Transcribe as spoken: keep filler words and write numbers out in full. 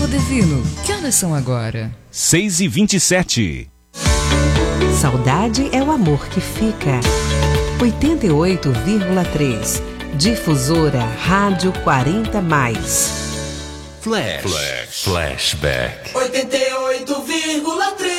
Divino, que horas são agora? seis e vinte e sete. Saudade é o amor que fica. oitenta e oito vírgula três. Difusora Rádio quarenta mais. Flash. Flash. Flashback. oitenta e oito vírgula três.